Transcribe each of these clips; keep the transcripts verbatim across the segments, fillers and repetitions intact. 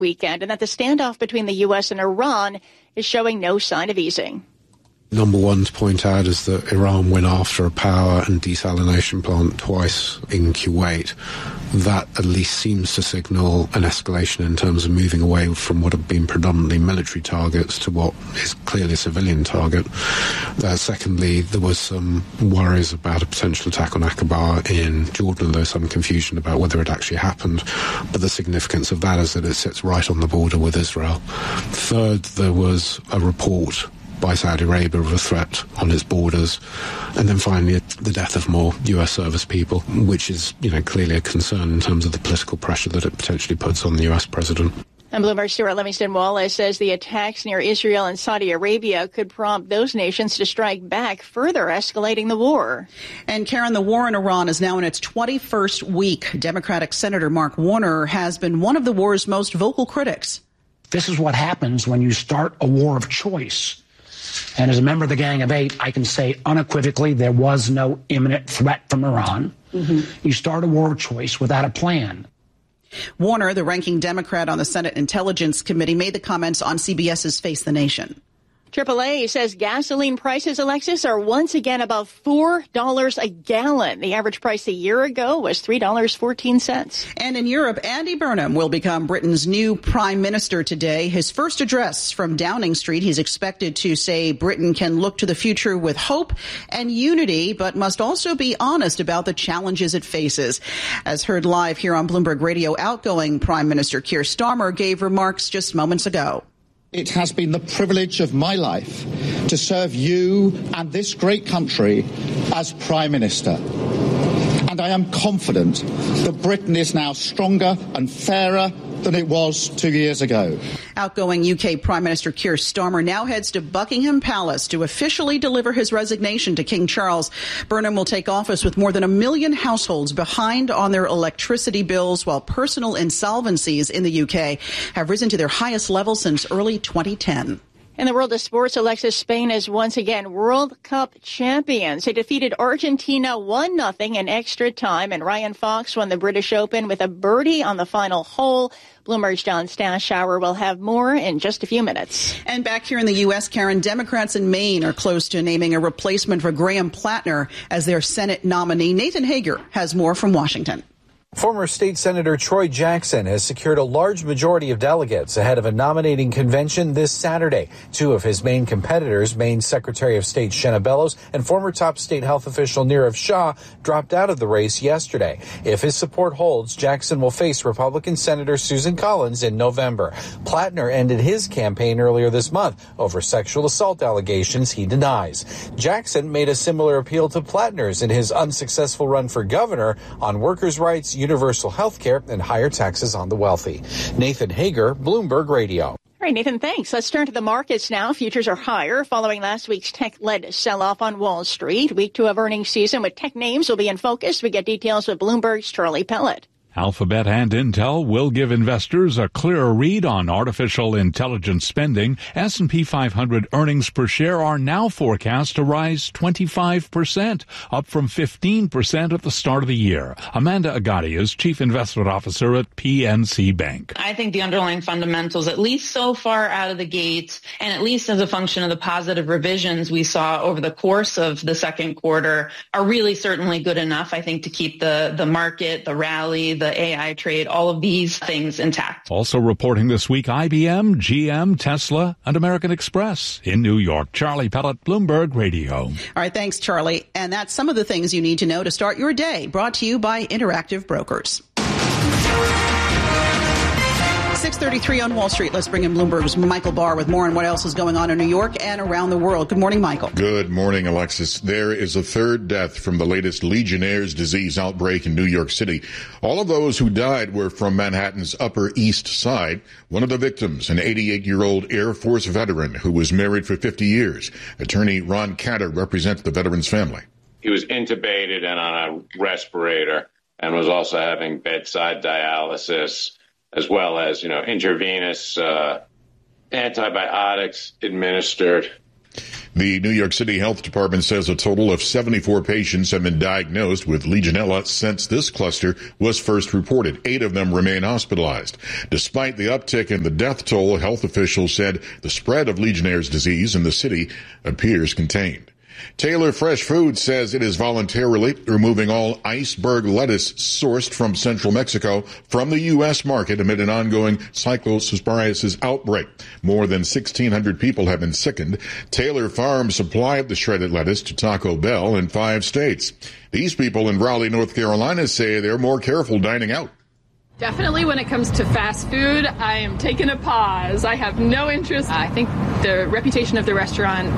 weekend and that the standoff between the U S and Iran is showing no sign of easing. Number one to point out is that Iran went after a power and desalination plant twice in Kuwait. That at least seems to signal an escalation in terms of moving away from what have been predominantly military targets to what is clearly a civilian target. Uh, secondly, there was some worries about a potential attack on Aqaba in Jordan. There was some confusion about whether it actually happened, but the significance of that is that it sits right on the border with Israel. Third, there was a report by Saudi Arabia of a threat on its borders. And then finally, the death of more U S service people, which is, you know, clearly a concern in terms of the political pressure that it potentially puts on the U S president. And Bloomberg's Stuart Livingston Wallace says the attacks near Israel and Saudi Arabia could prompt those nations to strike back, further escalating the war. And Karen, the war in Iran is now in its twenty-first week. Democratic Senator Mark Warner has been one of the war's most vocal critics. This is what happens when you start a war of choice. And as a member of the Gang of Eight, I can say unequivocally there was no imminent threat from Iran. Mm-hmm. You start a war of choice without a plan. Warner, the ranking Democrat on the Senate Intelligence Committee, made the comments on CBS's Face the Nation. triple A says gasoline prices, Alexis, are once again above four dollars a gallon. The average price a year ago was three dollars and fourteen cents. And in Europe, Andy Burnham will become Britain's new prime minister today. His first address from Downing Street, he's expected to say Britain can look to the future with hope and unity, but must also be honest about the challenges it faces. As heard live here on Bloomberg Radio, outgoing Prime Minister Keir Starmer gave remarks just moments ago. It has been the privilege of my life to serve you and this great country as Prime Minister. And I am confident that Britain is now stronger and fairer than it was two years ago. Outgoing U K Prime Minister Keir Starmer now heads to Buckingham Palace to officially deliver his resignation to King Charles. Burnham will take office with more than a million households behind on their electricity bills, while personal insolvencies in the U K have risen to their highest level since early twenty ten. In the world of sports, Alexis, Spain is once again World Cup champions. They defeated Argentina one nothing in extra time, and Ryan Fox won the British Open with a birdie on the final hole. Bloomberg's John Stashower will have more in just a few minutes. And back here in the U S, Karen, Democrats in Maine are close to naming a replacement for Graham Plattner as their Senate nominee. Nathan Hager has more from Washington. Former State Senator Troy Jackson has secured a large majority of delegates ahead of a nominating convention this Saturday. Two of his main competitors, Maine Secretary of State Shenna Bellows and former top state health official Nirav Shah, dropped out of the race yesterday. If his support holds, Jackson will face Republican Senator Susan Collins in November. Plattner ended his campaign earlier this month over sexual assault allegations he denies. Jackson made a similar appeal to Plattner's in his unsuccessful run for governor on workers' rights, universal health care, and higher taxes on the wealthy. Nathan Hager, Bloomberg Radio. All right, Nathan, thanks. Let's turn to the markets now. Futures are higher following last week's tech-led sell-off on Wall Street. Week two of earnings season with tech names will be in focus. We get details with Bloomberg's Charlie Pellet. Alphabet and Intel will give investors a clearer read on artificial intelligence spending. S and P five hundred earnings per share are now forecast to rise twenty-five percent, up from fifteen percent at the start of the year. Amanda Agati is Chief Investment Officer at P N C Bank. I think the underlying fundamentals, at least so far out of the gates, and at least as a function of the positive revisions we saw over the course of the second quarter, are really certainly good enough, I think, to keep the, the market, the rally, the A I trade, all of these things intact. Also reporting this week, I B M, G M, Tesla, and American Express in New York. Charlie Pellet, Bloomberg Radio. All right, thanks, Charlie. And that's some of the things you need to know to start your day. Brought to you by Interactive Brokers. six thirty-three on Wall Street. Let's bring in Bloomberg's Michael Barr with more on what else is going on in New York and around the world. Good morning, Michael. Good morning, Alexis. There is a third death from the latest Legionnaire's disease outbreak in New York City. All of those who died were from Manhattan's Upper East Side. One of the victims, an eighty-eight-year-old Air Force veteran who was married for fifty years. Attorney Ron Catter represents the veteran's family. He was intubated and on a respirator and was also having bedside dialysis, as well as, you know, intravenous uh, antibiotics administered. The New York City Health Department says a total of seventy-four patients have been diagnosed with Legionella since this cluster was first reported. Eight of them remain hospitalized. Despite the uptick in the death toll, health officials said the spread of Legionnaire's disease in the city appears contained. Taylor Fresh Foods says it is voluntarily removing all iceberg lettuce sourced from central Mexico from the U S market amid an ongoing cyclosporiasis outbreak. More than sixteen hundred people have been sickened. Taylor Farms supplied the shredded lettuce to Taco Bell in five states. These people in Raleigh, North Carolina say they're more careful dining out. Definitely when it comes to fast food, I am taking a pause. I have no interest. I think the reputation of the restaurant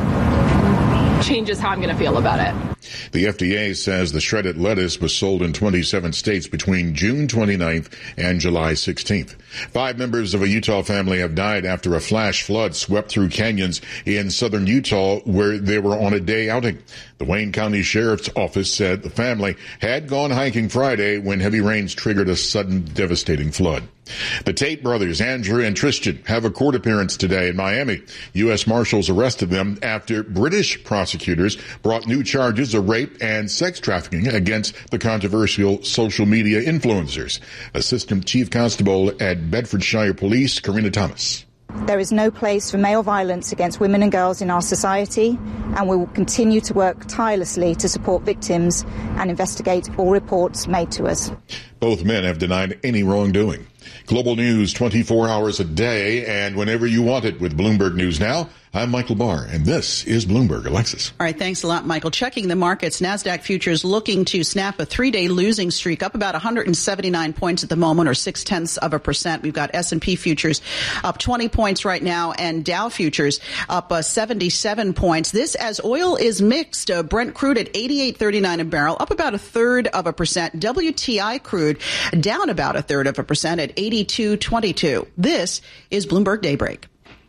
changes how I'm going to feel about it. The F D A says the shredded lettuce was sold in twenty-seven states between June twenty-ninth and July sixteenth. Five members of a Utah family have died after a flash flood swept through canyons in southern Utah where they were on a day outing. The Wayne County Sheriff's Office said the family had gone hiking Friday when heavy rains triggered a sudden devastating flood. The Tate brothers, Andrew and Tristan, have a court appearance today in Miami. U S Marshals arrested them after British prosecutors brought new charges of rape and sex trafficking against the controversial social media influencers. Assistant Chief Constable at Bedfordshire Police, Karina Thomas. There is no place for male violence against women and girls in our society, and we will continue to work tirelessly to support victims and investigate all reports made to us. Both men have denied any wrongdoing. Global news twenty-four hours a day and whenever you want it with Bloomberg News Now. I'm Michael Barr, and this is Bloomberg. Alexis. All right, thanks a lot, Michael. Checking the markets, NASDAQ futures looking to snap a three-day losing streak, up about one hundred seventy-nine points at the moment, or six-tenths of a percent. We've got S and P futures up twenty points right now, and Dow futures up uh, seventy-seven points. This as oil is mixed. Uh, Brent crude at eighty-eight thirty-nine a barrel, up about a third of a percent. W T I crude down about a third of a percent at eighty-two twenty-two. This is Bloomberg Daybreak.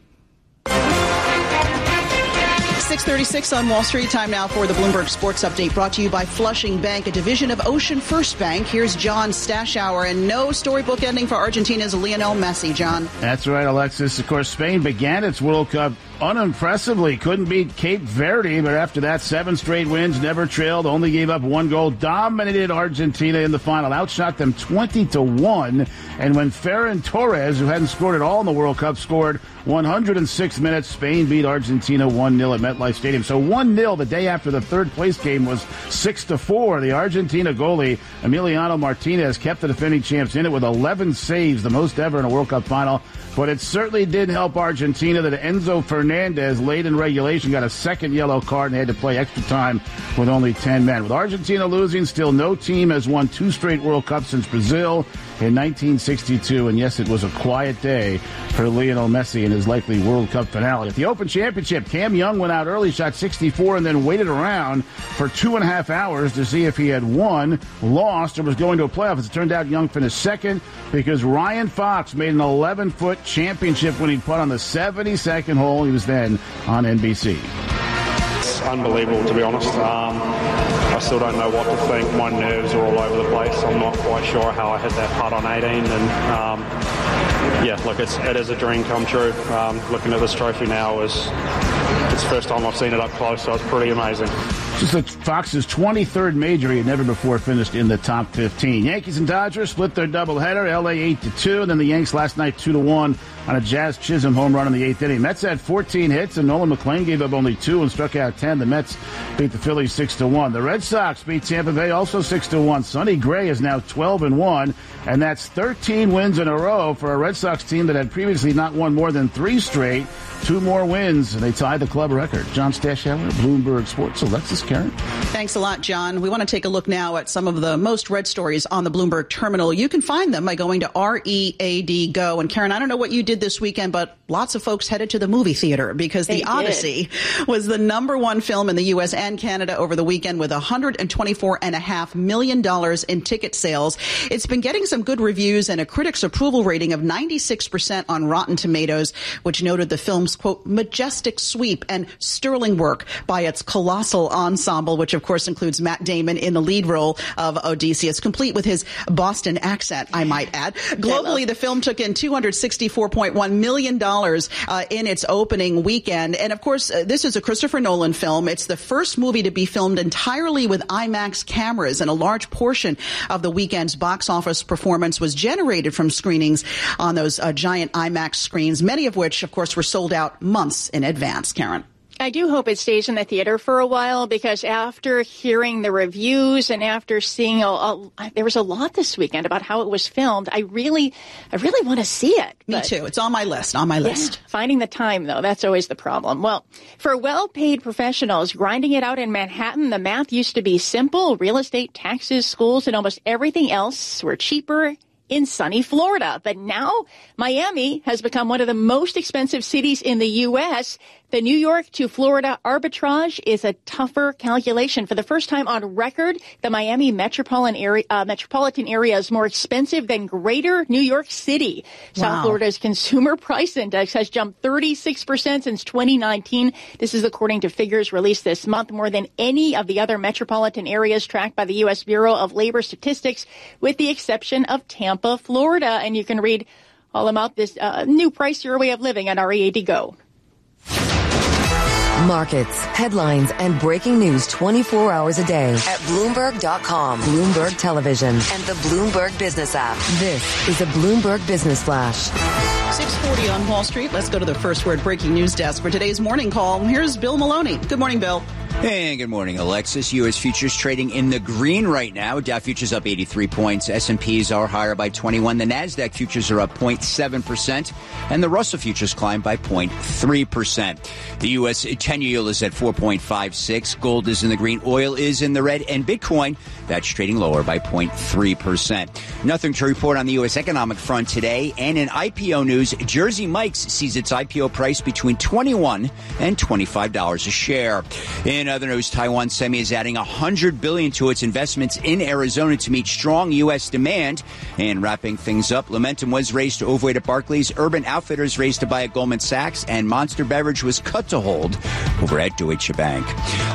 six thirty-six on Wall Street. Time now for the Bloomberg Sports Update, brought to you by Flushing Bank, a division of Ocean First Bank. Here's John Stashower, and no storybook ending for Argentina's Lionel Messi. John. That's right, Alexis. Of course, Spain began its World Cup unimpressively. Couldn't beat Cape Verde, but after that, seven straight wins, never trailed, only gave up one goal, dominated Argentina in the final, outshot them twenty to one. And when Ferran Torres, who hadn't scored at all in the World Cup, scored one hundred six minutes, Spain beat Argentina one nil at MetLife Stadium. So one nil the day after the third place game was six to four. The Argentina goalie, Emiliano Martinez, kept the defending champs in it with eleven saves, the most ever in a World Cup final. But it certainly did help Argentina that Enzo Fernandez, late in regulation, got a second yellow card and had to play extra time with only ten men. With Argentina losing, still no team has won two straight World Cups since Brazil in nineteen sixty-two. And yes, it was a quiet day for Lionel Messi in his likely World Cup finale. At the Open Championship, Cam Young went out early, shot sixty-four, and then waited around for two and a half hours to see if he had won, lost, or was going to a playoff. As it turned out, Young finished second because Ryan Fox made an eleven-foot championship winning putt on the seventy-second hole. He was then on N B C. It's unbelievable, to be honest. Um, I still don't know what to think. My nerves are all over the place. I'm not quite sure how I hit that putt on eighteen. And um, yeah, look, it's, it is a dream come true. Um, looking at this trophy now is it's the first time I've seen it up close, so it's pretty amazing. Just Fox's twenty-third major. He had never before finished in the top fifteen. Yankees and Dodgers split their doubleheader. L A eight to two, and then the Yanks last night two to one on a Jazz Chisholm home run in the eighth inning. Mets had fourteen hits, and Nolan McClain gave up only two and struck out ten. The Mets beat the Phillies six to one. The Red Sox beat Tampa Bay also six to one. Sonny Gray is now twelve and one, and that's thirteen wins in a row for a Red Sox team that had previously not won more than three straight. Two more wins, and they tied the club record. John Stashower, Bloomberg Sports. Alexis Karen. Thanks a lot, John. We want to take a look now at some of the most read stories on the Bloomberg terminal. You can find them by going to R E A D Go. And Karen, I don't know what you did this weekend, but lots of folks headed to the movie theater because they The Odyssey did. was the number one film in the U S and Canada over the weekend with one hundred twenty-four point five million dollars in ticket sales. It's been getting some good reviews and a critics' approval rating of ninety-six percent on Rotten Tomatoes, which noted the film film's, quote, majestic sweep and sterling work by its colossal ensemble, which, of course, includes Matt Damon in the lead role of Odysseus, complete with his Boston accent, I might add. Globally, the film took in two hundred sixty-four point one million dollars uh, in its opening weekend. And, of course, uh, this is a Christopher Nolan film. It's the first movie to be filmed entirely with IMAX cameras, and a large portion of the weekend's box office performance was generated from screenings on those uh, giant IMAX screens, many of which, of course, were sold out months in advance. Karen. I do hope it stays in the theater for a while, because after hearing the reviews and after seeing a, a, there was a lot this weekend about how it was filmed, I really, I really want to see it. Me but, too. It's on my list, on my list. Yeah, finding the time, though, that's always the problem. Well, for well-paid professionals grinding it out in Manhattan, the math used to be simple. Real estate, taxes, schools, and almost everything else were cheaper in sunny Florida. But now Miami has become one of the most expensive cities in the U S. The New York to Florida arbitrage is a tougher calculation. For the first time on record, the Miami metropolitan area, uh, metropolitan area is more expensive than greater New York City. Wow. South Florida's consumer price index has jumped thirty-six percent since twenty nineteen. This is according to figures released this month, more than any of the other metropolitan areas tracked by the U S Bureau of Labor Statistics, with the exception of Tampa, Florida. And you can read all about this uh, new pricier way of living at our E A D Go. Markets, headlines, and breaking news twenty-four hours a day at Bloomberg dot com, Bloomberg Television, and the Bloomberg Business app. This is a Bloomberg Business Flash. six forty on Wall Street. Let's go to the First Word breaking news desk for today's morning call. Here's Bill Maloney. Good morning, Bill. Hey, good morning, Alexis. U S futures trading in the green right now. Dow futures up eighty-three points. S and P's are higher by twenty-one. The NASDAQ futures are up zero point seven percent. And the Russell futures climbed by zero point three percent. The U S ten-year yield is at four point five six. Gold is in the green. Oil is in the red. And Bitcoin, that's trading lower by zero point three percent. Nothing to report on the U S economic front today. And in I P O news, Jersey Mike's sees its I P O price between twenty-one dollars and twenty-five dollars a share. In other news, Taiwan Semi is adding one hundred billion dollars to its investments in Arizona to meet strong U S demand. And wrapping things up, Lumentum was raised to overweight at Barclays, Urban Outfitters raised to buy at Goldman Sachs, and Monster Beverage was cut to hold over at Deutsche Bank.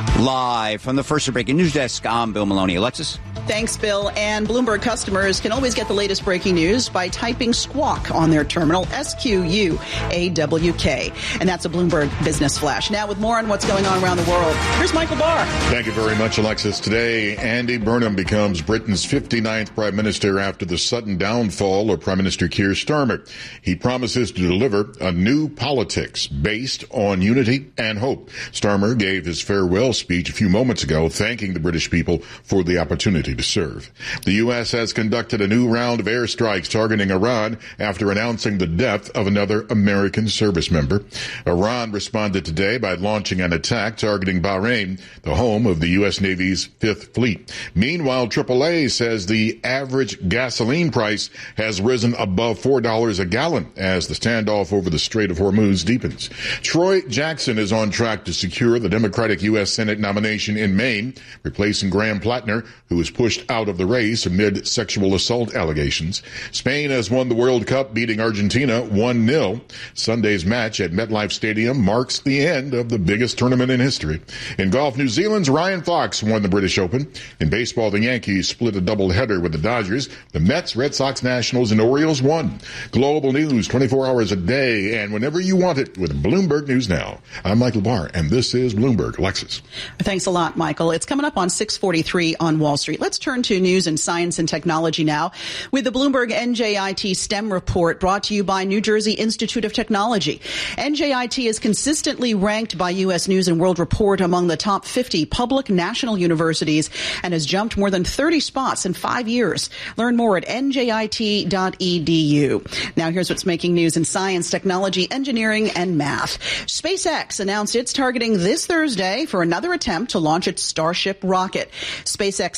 Live from the First Breaking News Desk, I'm Bill Maloney. Alexis? Thanks, Bill. And Bloomberg customers can always get the latest breaking news by typing Squawk on their terminal, S Q U A W K. And that's a Bloomberg Business Flash. Now, with more on what's going on around the world, here's Michael Barr. Thank you very much, Alexis. Today, Andy Burnham becomes Britain's fifty-ninth Prime Minister after the sudden downfall of Prime Minister Keir Starmer. He promises to deliver a new politics based on unity and hope. Starmer gave his farewell speech a few moments ago, thanking the British people for the opportunity to serve. The U S has conducted a new round of airstrikes targeting Iran after announcing the death of another American service member. Iran responded today by launching an attack targeting Bahrain, the home of the U S Navy's Fifth Fleet. Meanwhile, triple A says the average gasoline price has risen above four dollars a gallon as the standoff over the Strait of Hormuz deepens. Troy Jackson is on track to secure the Democratic U S Senate nomination in Maine, replacing Graham Plattner, who was pushed out of the race amid sexual assault allegations. Spain has won the World Cup, beating Argentina one nil. Sunday's match at MetLife Stadium marks the end of the biggest tournament in history. In golf, New Zealand's Ryan Fox won the British Open. In baseball, the Yankees split a doubleheader with the Dodgers. The Mets, Red Sox, Nationals, and Orioles won. Global news twenty-four hours a day and whenever you want it with Bloomberg News Now. I'm Michael Barr, and this is Bloomberg. Alexis. Thanks a lot, Michael. It's coming up on six forty-three on Wall Street. Let's turn to news and science and technology now with the Bloomberg N J I T STEM report brought to you by New Jersey Institute of Technology. N J I T is consistently ranked by U S News and World Report among the top fifty public national universities and has jumped more than thirty spots in five years. Learn more at N J I T dot E D U. Now here's what's making news in science, technology, engineering, and math. SpaceX announced it's targeting this Thursday for another attempt to launch its Starship rocket. SpaceX C E O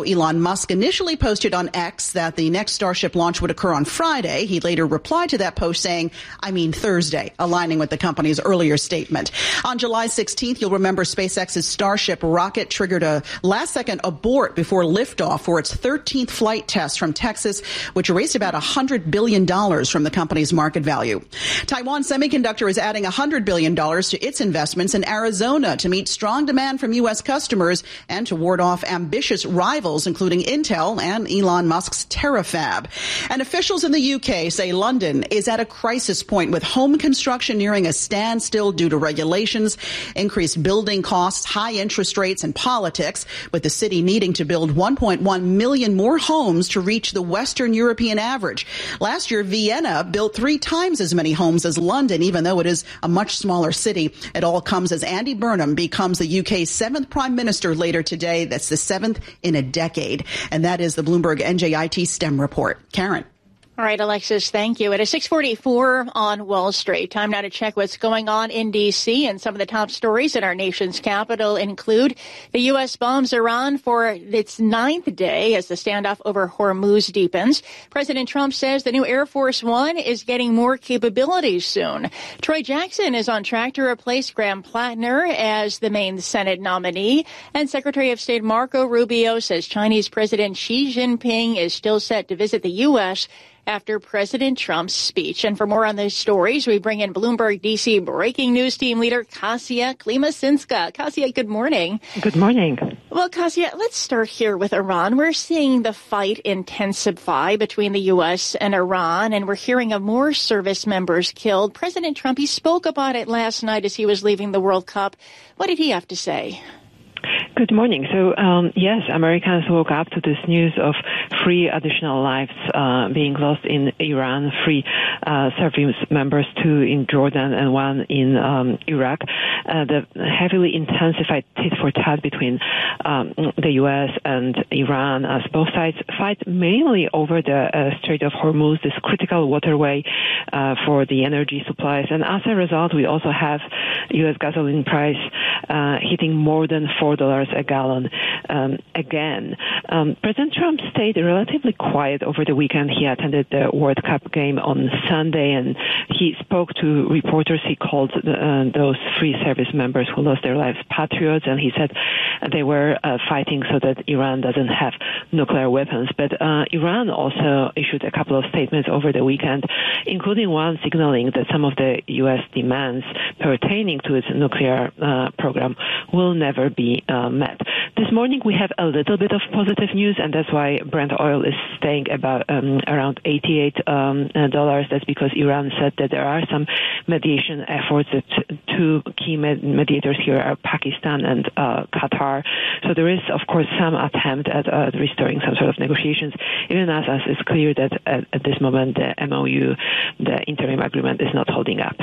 O Elon Musk initially posted on X that the next Starship launch would occur on Friday. He later replied to that post saying, I mean Thursday, aligning with the company's earlier statement. On July sixteenth, you'll remember SpaceX's Starship rocket triggered a last-second abort before liftoff for its thirteenth flight test from Texas, which raised about one hundred billion dollars from the company's market value. Taiwan Semiconductor is adding one hundred billion dollars to its investments in Arizona to meet strong demand from U S customers and to ward off ambitious rivals, including Intel and Elon Musk's Terafab. And officials in the U K say London is at a crisis point with home construction nearing a standstill due to regulations, increased building costs, high interest rates, and politics, with the city needing to build one point one million more homes to reach the Western European average. Last year, Vienna built three times as many homes as London, even though it is a much smaller city. It all comes as Andy Burnham becomes the U K's seventh prime minister later today. That's the seventh in a decade. And that is the Bloomberg N J I T STEM report. Karen. All right, Alexis, thank you. It is six forty-four on Wall Street. Time now to check what's going on in D C, and some of the top stories in our nation's capital include the U S bombs Iran for its ninth day as the standoff over Hormuz deepens. President Trump says the new Air Force One is getting more capabilities soon. Troy Jackson is on track to replace Graham Plattner as the main Senate nominee. And Secretary of State Marco Rubio says Chinese President Xi Jinping is still set to visit the U S after President Trump's speech. And for more on these stories, we bring in Bloomberg D C breaking news team leader Kasia Klimasinska. Kasia, good morning. Good morning. Well, Kasia, let's start here with Iran. We're seeing the fight intensify between the U S and Iran, and we're hearing of more service members killed. President Trump, he spoke about it last night as he was leaving the World Cup. What did he have to say? Good morning. So, um, yes, Americans woke up to this news of three additional lives uh, being lost in Iran, three uh, service members, two in Jordan and one in um, Iraq. Uh, the heavily intensified tit-for-tat between um, the U S and Iran as both sides fight mainly over the uh, Strait of Hormuz, this critical waterway uh, for the energy supplies. And as a result, we also have U S gasoline price uh, hitting more than four dollars a gallon um, again. Um, President Trump stayed relatively quiet over the weekend. He attended the World Cup game on Sunday, and he spoke to reporters. He called uh, those three service members who lost their lives patriots, and he said they were uh, fighting so that Iran doesn't have nuclear weapons. But uh, Iran also issued a couple of statements over the weekend, including one signaling that some of the U S demands pertaining to its nuclear uh, program will never be uh, met. This morning we have a little bit of positive news, and that's why Brent oil is staying about um, around eighty-eight dollars. Um, that's because Iran said that there are some mediation efforts. That two key med- mediators here are Pakistan and uh, Qatar. So there is, of course, some attempt at uh, restoring some sort of negotiations, even as, as it's clear that at, at this moment the M O U, the interim agreement, is not holding up.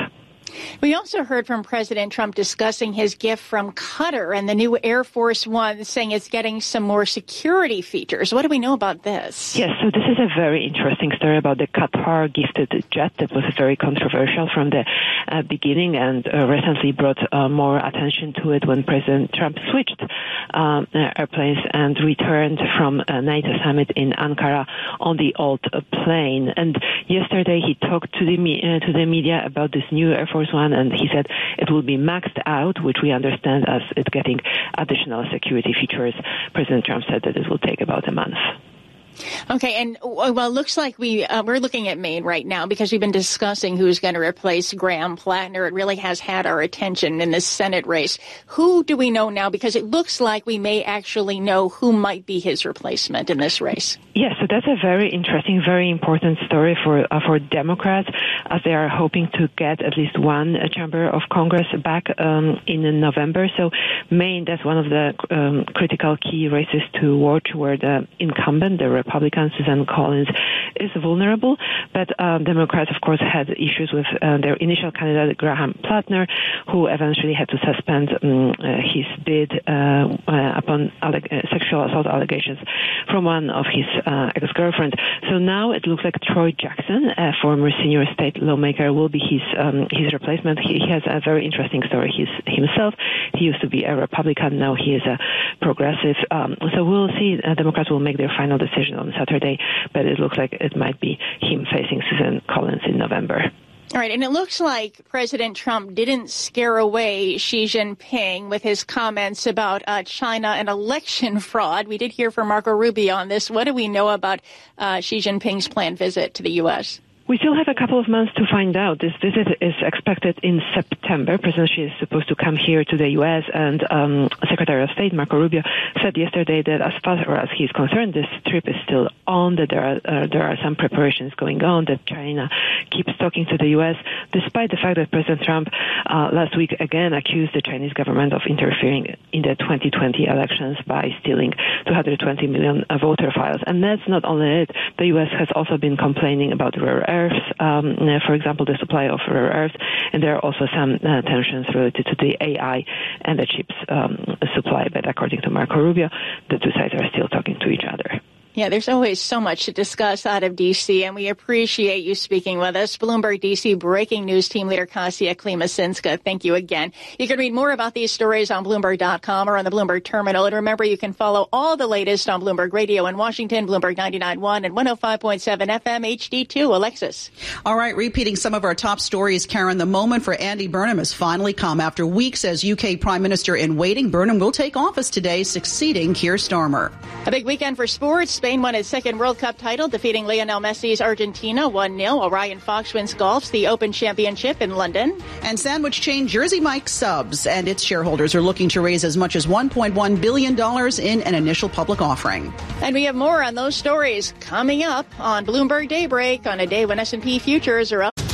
We also heard from President Trump discussing his gift from Qatar and the new Air Force One, saying it's getting some more security features. What do we know about this? Yes, so this is a very interesting story about the Qatar gifted jet that was very controversial from the uh, beginning and uh, recently brought uh, more attention to it when President Trump switched um, airplanes and returned from a NATO summit in Ankara on the old uh, plane. And yesterday he talked to the, me- uh, to the media about this new Air Force One, and he said it will be maxed out, which we understand as it getting additional security features. President Trump said that it will take about a month. Okay, and well, it looks like we, uh, we're looking at Maine right now because we've been discussing who's going to replace Graham Plattner. It really has had our attention in this Senate race. Who do we know now? Because it looks like we may actually know who might be his replacement in this race. Yes, so that's a very interesting, very important story for uh, for Democrats, as they are hoping to get at least one uh, chamber of Congress back um, in November. So Maine, that's one of the um, critical key races to watch, where the incumbent, the Republican, Susan Collins, is vulnerable. But um, Democrats, of course, had issues with uh, their initial candidate, Graham Plattner, who eventually had to suspend um, uh, his bid uh, uh, upon alleg- uh, sexual assault allegations from one of his uh, ex-girlfriends. So now it looks like Troy Jackson, a former senior state lawmaker, will be his um, his replacement. He, he has a very interesting story his, himself. He used to be a Republican. Now he is a progressive. Um, so we'll see. Uh, Democrats will make their final decision on Saturday, but it looks like it might be him facing Susan Collins in November. All right, and it looks like President Trump didn't scare away Xi Jinping with his comments about uh, China and election fraud. We did hear from Marco Rubio on this. What do we know about uh, Xi Jinping's planned visit to the U S? We still have a couple of months to find out. This visit is expected in September. President Xi is supposed to come here to the U S, and um, Secretary of State Marco Rubio said yesterday that as far as he's concerned, this trip is still on, that there are, uh, there are some preparations going on, that China keeps talking to the U S, despite the fact that President Trump uh, last week again accused the Chinese government of interfering in the twenty twenty elections by stealing two hundred twenty million voter files. And that's not only it. The U S has also been complaining about rare earths. Um, for example, the supply of rare earths, and there are also some uh, tensions related to the A I and the chips um, supply. But according to Marco Rubio, the two sides are still talking to each other. Yeah, there's always so much to discuss out of D C, and we appreciate you speaking with us. Bloomberg D C breaking news team leader Kasia Klimasinska, thank you again. You can read more about these stories on Bloomberg dot com or on the Bloomberg terminal. And remember, you can follow all the latest on Bloomberg Radio in Washington, Bloomberg ninety-nine point one and one oh five point seven F M H D two. Alexis. All right, repeating some of our top stories, Karen, the moment for Andy Burnham has finally come. After weeks as U K Prime Minister in waiting, Burnham will take office today, succeeding Keir Starmer. A big weekend for sports. Spain won its second World Cup title, defeating Lionel Messi's Argentina one nil. Orion Fox wins golf's the Open Championship in London. And sandwich chain Jersey Mike's Subs and its shareholders are looking to raise as much as one point one billion dollars in an initial public offering. And we have more on those stories coming up on Bloomberg Daybreak on a day when S and P futures are up.